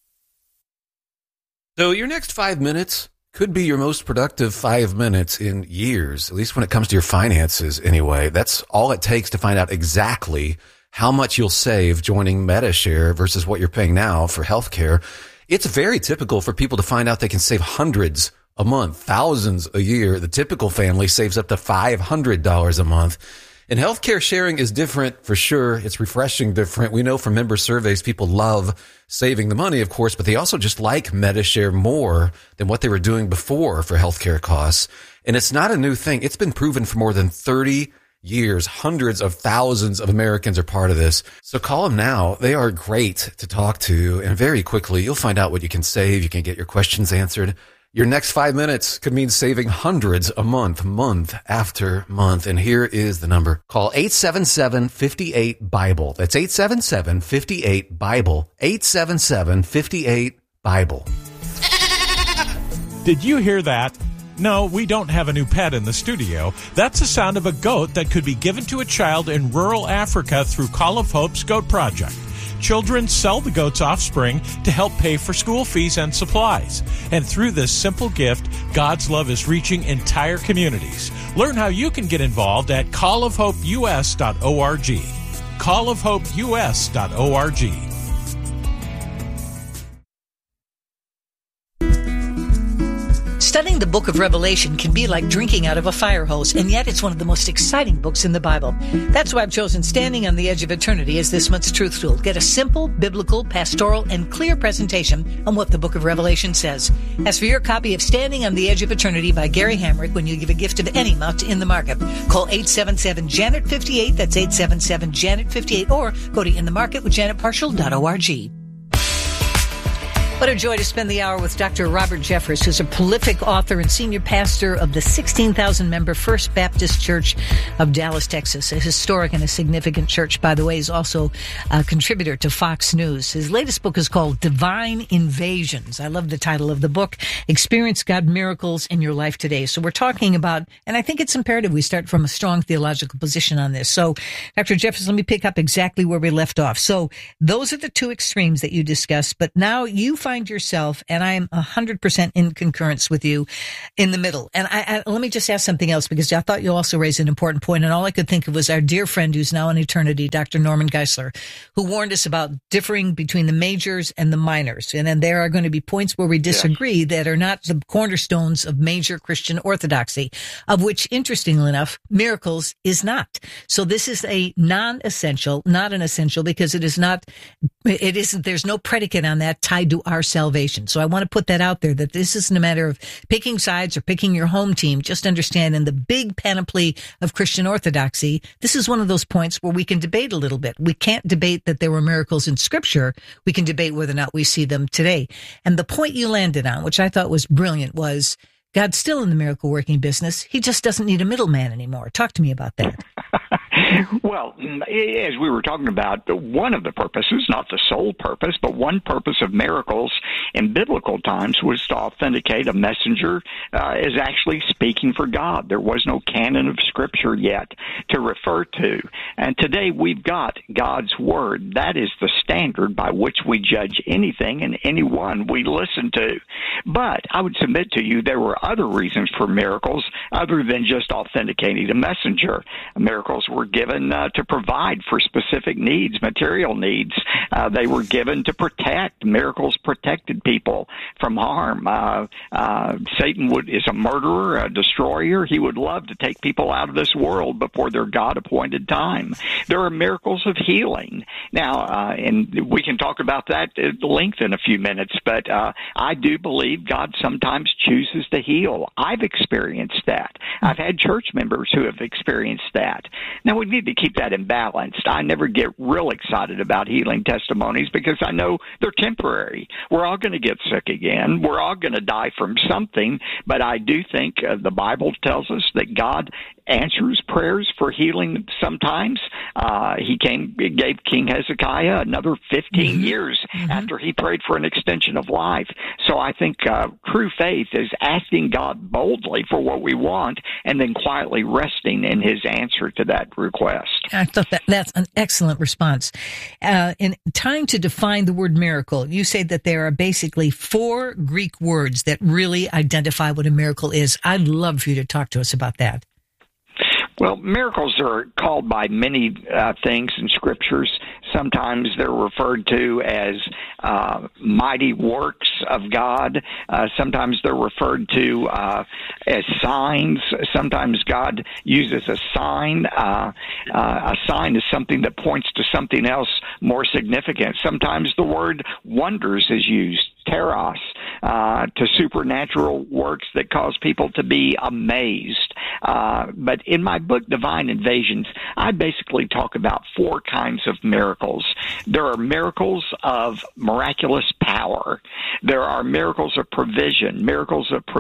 B: So your next 5 minutes could be your most productive 5 minutes in years, at least when it comes to your finances anyway. That's all it takes to find out exactly how much you'll save joining Medi-Share versus what you're paying now for healthcare. It's very typical for people to find out they can save hundreds a month, thousands a year. The typical family saves up to $500 a month. And healthcare sharing is different for sure. It's refreshing different. We know from member surveys, people love saving the money, of course, but they also just like Medi-Share more than what they were doing before for healthcare costs. And it's not a new thing. It's been proven for more than 30 years. Hundreds of thousands of Americans are part of this. So call them now. They are great to talk to. And very quickly, you'll find out what you can save. You can get your questions answered. Your next 5 minutes could mean saving hundreds a month, month after month. And here is the number. Call 877-58-BIBLE. That's 877-58-BIBLE. 877-58-BIBLE.
V: Did you hear that? No, we don't have a new pet in the studio. That's the sound of a goat that could be given to a child in rural Africa through Call of Hope's Goat Project. Children sell the goat's offspring to help pay for school fees and supplies. And through this simple gift, God's love is reaching entire communities. Learn how you can get involved at callofhopeus.org. callofhopeus.org.
T: Studying the book of Revelation can be like drinking out of a fire hose, and yet it's one of the most exciting books in the Bible. That's why I've chosen Standing on the Edge of Eternity as this month's Truth Tool. Get a simple, biblical, pastoral, and clear presentation on what the book of Revelation says. As for your copy of Standing on the Edge of Eternity by Gary Hamrick, when you give a gift of any amount in the market, call 877-JANET-58, that's 877-JANET-58, or go to inthemarketwithjanetparshall.org. What a joy to spend the hour with Dr. Robert Jeffress, who's a prolific author and senior pastor of the 16,000-member First Baptist Church of Dallas, Texas. A historic and a significant church, by the way. He's also a contributor to Fox News. His latest book is called Divine Invasions. I love the title of the book, Experience God Miracles in Your Life Today. So we're talking about, and I think it's imperative we start from a strong theological position on this. So, Dr. Jeffress, let me pick up exactly where we left off. So those are the two extremes that you discussed, but now you find yourself, and I am 100% in concurrence with you, in the middle. And I let me just ask something else, because I thought you also raised an important point, and all I could think of was our dear friend who's now in eternity, Dr. Norman Geisler, who warned us about differing between the majors and the minors. And then there are going to be points where we disagree that are not the cornerstones of major Christian orthodoxy, of which, interestingly enough, miracles is not. So this is a non-essential, not an essential, because it isn't, there's no predicate on that tied to our salvation. So I want to put that out there, that this isn't a matter of picking sides or picking your home team. Just understand, in the big panoply of Christian orthodoxy, this is one of those points where we can debate a little bit. We can't debate that there were miracles in Scripture. We can debate whether or not we see them today. And the point you landed on, which I thought was brilliant, was God's still in the miracle working business. He just doesn't need a middleman anymore. Talk to me about that.
U: Well, as we were talking about, one of the purposes, not the sole purpose, but one purpose of miracles in biblical times was to authenticate a messenger is actually speaking for God. There was no canon of Scripture yet to refer to. And today we've got God's Word. That is the standard by which we judge anything and anyone we listen to. But I would submit to you there were other reasons for miracles other than just authenticating a messenger. Miracles were given to provide for specific needs, material needs. They were given to protect. Miracles protected people from harm. Satan is a murderer, a destroyer. He would love to take people out of this world before their God-appointed time. There are miracles of healing. Now, and we can talk about that at length in a few minutes, but I do believe God sometimes chooses to heal. I've experienced that. I've had church members who have experienced that. Now, we need to keep that in balance. I never get real excited about healing testimonies because I know they're temporary. We're all going to get sick again. We're all going to die from something, but I do think the Bible tells us that God answers prayers for healing sometimes. He gave King Hezekiah another 15 years after he prayed for an extension of life. So I think true faith is asking God boldly for what we want and then quietly resting in his answer to that request.
T: I thought that's an excellent response. In trying to define the word miracle, you say that there are basically 4 Greek words that really identify what a miracle is. I'd love for you to talk to us about that.
U: Well, miracles are called by many things in Scriptures. Sometimes they're referred to as mighty works of God. Sometimes they're referred to as signs. Sometimes God uses a sign. A sign is something that points to something else more significant. Sometimes the word wonders is used, teros, to supernatural works that cause people to be amazed. But in my book, Divine Invasions, I basically talk about 4 kinds of miracles. There are miracles of miraculous power. There are miracles of provision, miracles of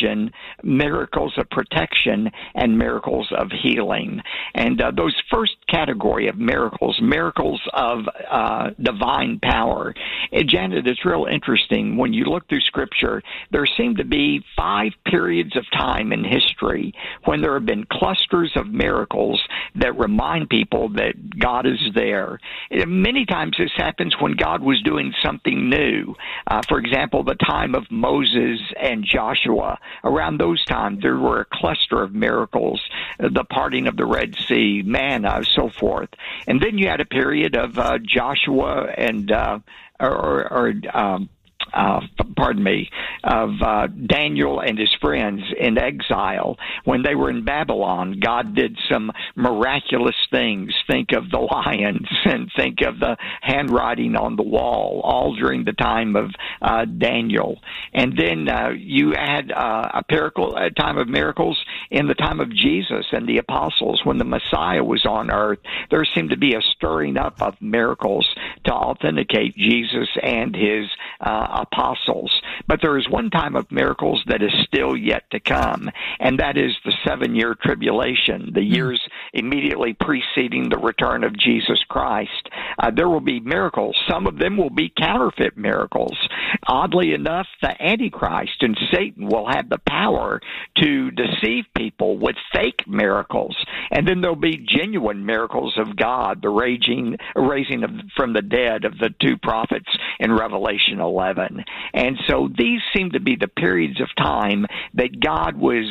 U: protection, and miracles of healing. And those first category of miracles of divine power. And Janet, it's real interesting. When you look through Scripture, there seem to be 5 periods of time in history when there have been clusters of miracles that remind people that God is there. Many times this happens when God was doing something new. For example, the time of Moses and Joshua. Around those times, there were a cluster of miracles, the parting of the Red Sea, manna, so forth. And then you had a period of Joshua and Daniel and his friends in exile. When they were in Babylon, God did some miraculous things. Think of the lions and think of the handwriting on the wall, all during the time of Daniel. And then you had a time of miracles in the time of Jesus and the apostles. When the Messiah was on earth, there seemed to be a stirring up of miracles to authenticate Jesus and his apostles. But there is one time of miracles that is still yet to come, and that is the 7-year tribulation, the years immediately preceding the return of Jesus Christ. There will be miracles. Some of them will be counterfeit miracles. Oddly enough, the Antichrist and Satan will have the power to deceive people with fake miracles. And then there'll be genuine miracles of God, the raising from the dead of the 2 prophets in Revelation 11. And so these seem to be the periods of time that God was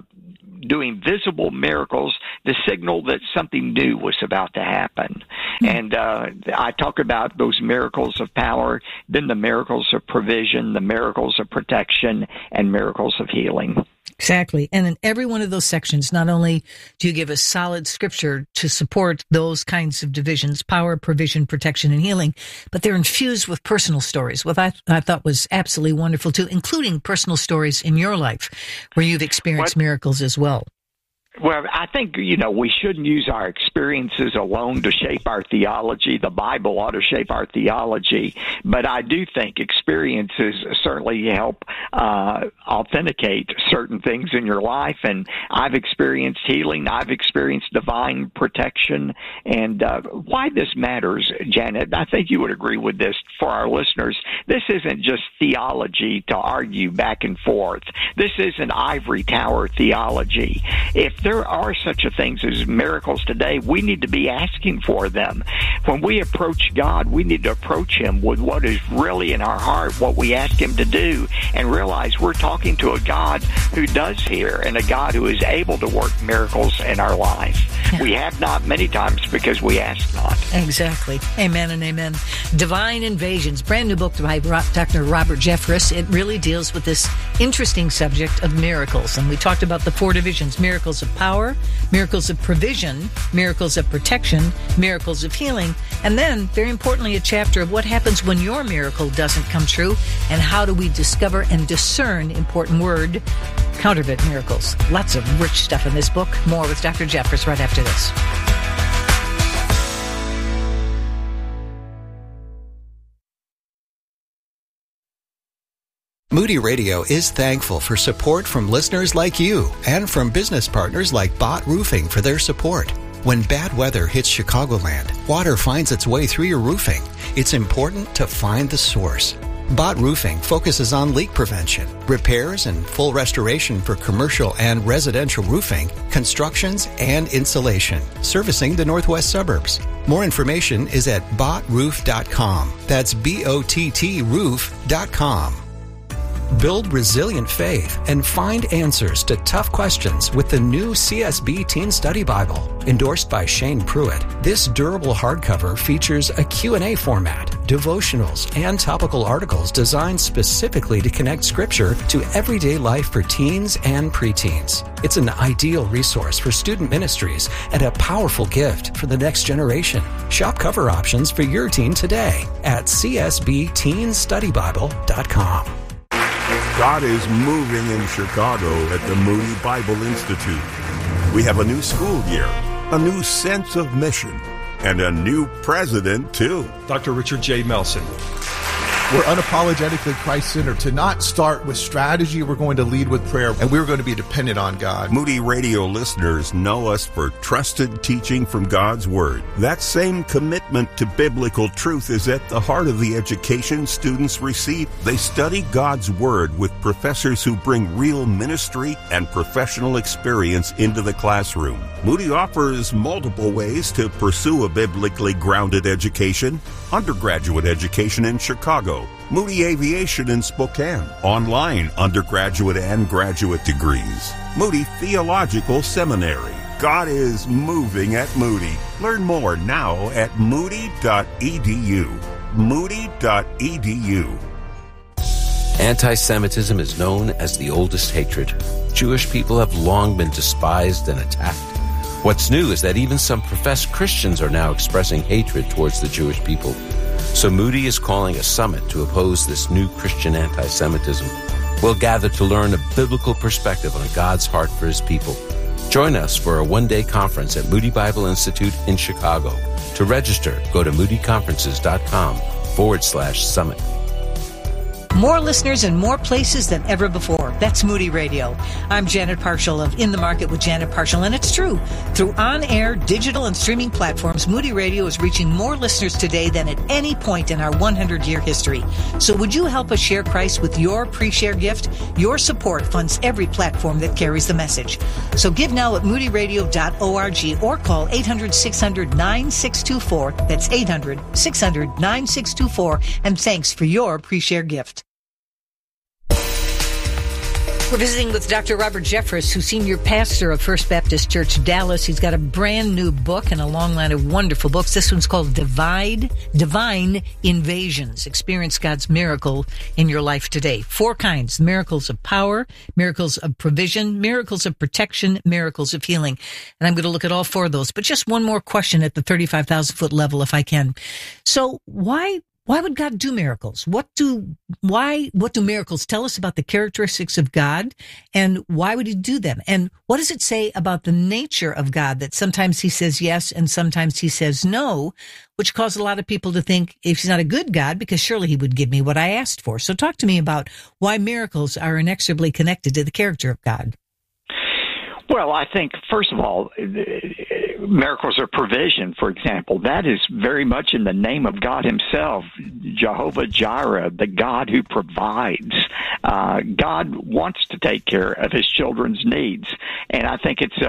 U: doing visible miracles to signal that something new was about to happen. And I talk about those miracles of power, then the miracles of provision, the miracles of protection, and miracles of healing.
T: Exactly. And in every one of those sections, not only do you give a solid scripture to support those kinds of divisions, power, provision, protection, and healing, but they're infused with personal stories, what I thought was absolutely wonderful too, including personal stories in your life where you've experienced miracles as well.
U: Well, I think, we shouldn't use our experiences alone to shape our theology. The Bible ought to shape our theology. But I do think experiences certainly help authenticate certain things in your life. And I've experienced healing. I've experienced divine protection. And why this matters, Janet, I think you would agree with this for our listeners. This isn't just theology to argue back and forth. This isn't ivory tower theology. If there are such a things as miracles today, we need to be asking for them. When we approach God, we need to approach him with what is really in our heart, what we ask him to do, and realize we're talking to a God who does hear and a God who is able to work miracles in our life. Yeah. We have not many times because we ask not.
T: Exactly. Amen and amen. Divine Invasions, brand new book by Dr. Robert Jeffress. It really deals with this interesting subject of miracles. And we talked about the 4 divisions: miracles of power, miracles of provision, miracles of protection, miracles of healing, and then, very importantly, a chapter of what happens when your miracle doesn't come true and how do we discover and discern, important word, counterfeit miracles. Lots of rich stuff in this book. More with Dr. Jeffress right after this.
C: Moody Radio is thankful for support from listeners like you and from business partners like Bott Roofing for their support. When bad weather hits Chicagoland, water finds its way through your roofing. It's important to find the source. Bott Roofing focuses on leak prevention, repairs, and full restoration for commercial and residential roofing, constructions, and insulation, servicing the northwest suburbs. More information is at bottroof.com. That's BOTT roof.com. Build resilient faith and find answers to tough questions with the new CSB Teen Study Bible. Endorsed by Shane Pruitt, this durable hardcover features a Q&A format, devotionals, and topical articles designed specifically to connect Scripture to everyday life for teens and preteens. It's an ideal resource for student ministries and a powerful gift for the next generation. Shop cover options for your teen today at csbteenstudybible.com.
F: God is moving in Chicago at the Moody Bible Institute. We have a new school year, a new sense of mission, and a new president, too.
W: Dr. Richard J. Melson.
X: We're unapologetically Christ-centered. To not start with strategy, we're going to lead with prayer, and we're going to be dependent on God.
F: Moody Radio listeners know us for trusted teaching from God's Word. That same commitment to biblical truth is at the heart of the education students receive. They study God's Word with professors who bring real ministry and professional experience into the classroom. Moody offers multiple ways to pursue a biblically grounded education: undergraduate education in Chicago, Moody Aviation in Spokane, online undergraduate and graduate degrees, Moody Theological Seminary. God is moving at Moody. Learn more now at moody.edu. Moody.edu.
E: Anti-Semitism is known as the oldest hatred. Jewish people have long been despised and attacked. What's new is that even some professed Christians are now expressing hatred towards the Jewish people. So Moody is calling a summit to oppose this new Christian anti-Semitism. We'll gather to learn a biblical perspective on God's heart for his people. Join us for a one-day conference at Moody Bible Institute in Chicago. To register, go to moodyconferences.com/summit.
T: More listeners in more places than ever before. That's Moody Radio. I'm Janet Parshall of In the Market with Janet Parshall, and it's true. Through on-air, digital, and streaming platforms, Moody Radio is reaching more listeners today than at any point in our 100-year history. So would you help us share Christ with your pre-share gift? Your support funds every platform that carries the message. So give now at moodyradio.org or call 800-600-9624. That's 800-600-9624. And thanks for your pre-share gift. We're visiting with Dr. Robert Jeffress, who's senior pastor of First Baptist Church, Dallas. He's got a brand new book and a long line of wonderful books. This one's called Divine Invasions. Experience God's miracle in your life today. 4 kinds: miracles of power, miracles of provision, miracles of protection, miracles of healing. And I'm going to look at all 4 of those. But just one more question at the 35,000-foot level, if I can. So why would God do miracles? What do miracles tell us about the characteristics of God, and why would he do them? And what does it say about the nature of God, that sometimes he says yes and sometimes he says no, which caused a lot of people to think, if he's not a good God, because surely he would give me what I asked for. So talk to me about why miracles are inexorably connected to the character of God.
U: Well, I think, first of all, miracles of provision, for example, that is very much in the name of God himself, Jehovah Jireh, the God who provides. God wants to take care of his children's needs, and I think it's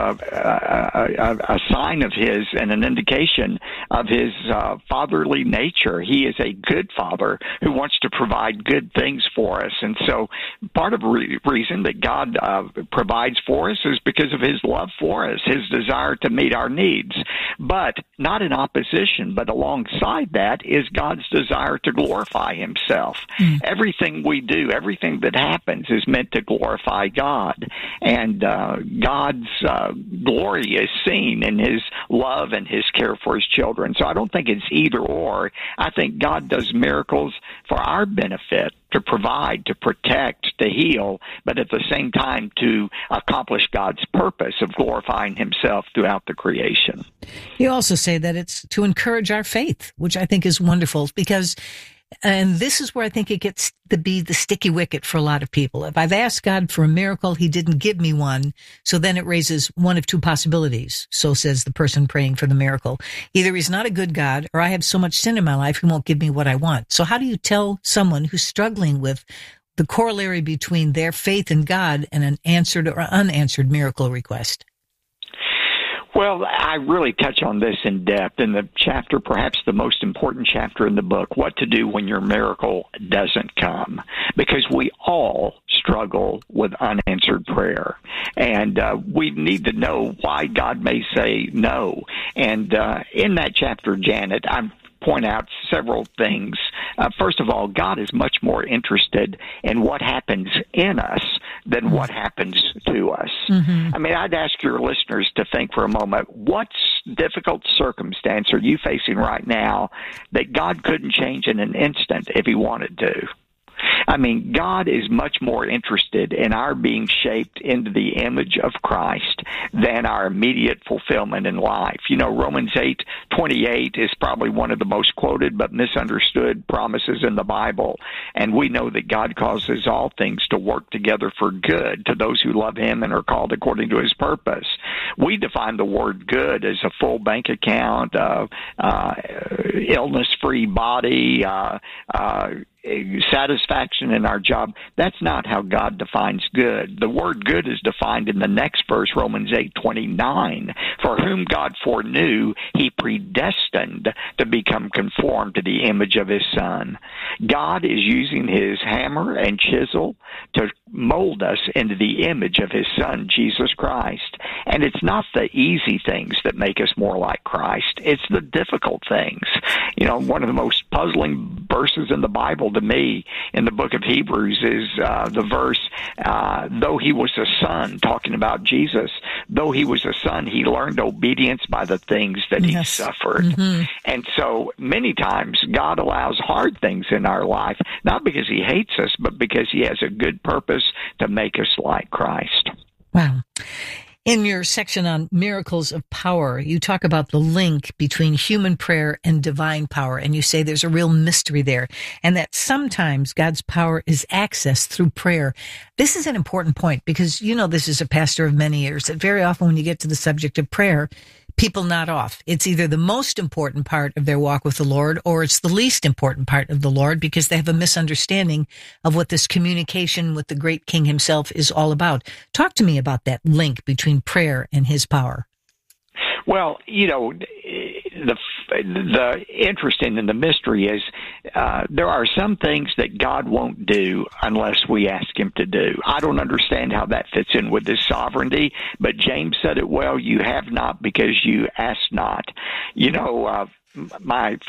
U: a sign of his and an indication of his fatherly nature. He is a good father who wants to provide good things for us, and so part of the reason that God provides for us is because of his love for us, his desire to meet our needs. But not in opposition, but alongside that is God's desire to glorify himself. Everything we do, everything that happens is meant to glorify God. And God's glory is seen in his love and his care for his children. So I don't think it's either or. I think God does miracles for our benefit, to provide, to protect, to heal, but at the same time to accomplish God's purpose of glorifying himself throughout the creation.
T: You also say that it's to encourage our faith, which I think is wonderful, because, and this is where I think it gets to be the sticky wicket for a lot of people. If I've asked God for a miracle, he didn't give me one, so then it raises one of 2 possibilities, so says the person praying for the miracle. Either he's not a good God, or I have so much sin in my life he won't give me what I want. So how do you tell someone who's struggling with the corollary between their faith in God and an answered or unanswered miracle request?
U: Well, I really touch on this in depth in the chapter, perhaps the most important chapter in the book, What to Do When Your Miracle Doesn't Come, because we all struggle with unanswered prayer, and we need to know why God may say no. And in that chapter, Janet, I point out several things. First of all, God is much more interested in what happens in us than what happens to us. I mean, I'd ask your listeners to think for a moment, what difficult circumstance are you facing right now that God couldn't change in an instant if he wanted to? I mean, God is much more interested in our being shaped into the image of Christ than our immediate fulfillment in life. You know, Romans 8:28 is probably one of the most quoted but misunderstood promises in the Bible. And we know that God causes all things to work together for good to those who love him and are called according to his purpose. We define the word good as a full bank account, illness-free body, satisfaction in our job. That's not how God defines good. The word good is defined in the next verse, Romans 8:29. For whom God foreknew, he predestined to become conformed to the image of his Son. God is using his hammer and chisel to mold us into the image of his Son, Jesus Christ. And it's not the easy things that make us more like Christ. It's the difficult things. You know, one of the most puzzling verses in the Bible meaningful to me in the book of Hebrews is the verse, though he was a son, talking about Jesus, though he was a son, he learned obedience by the things that he suffered. Mm-hmm. And so many times God allows hard things in our life, not because he hates us, but because he has a good purpose to make us like Christ.
T: Wow. In your section on miracles of power, you talk about the link between human prayer and divine power, and you say there's a real mystery there, and that sometimes God's power is accessed through prayer. This is an important point because, you know, this is a pastor of many years, that very often when you get to the subject of prayer, people nod off. It's either the most important part of their walk with the Lord or it's the least important part of the Lord because they have a misunderstanding of what this communication with the great King himself is all about. Talk to me about that link between prayer and his power.
U: Well, you know, the interesting and the mystery is there are some things that God won't do unless we ask him to do. I don't understand how that fits in with his sovereignty, but James said it well, you have not because you ask not. You know, my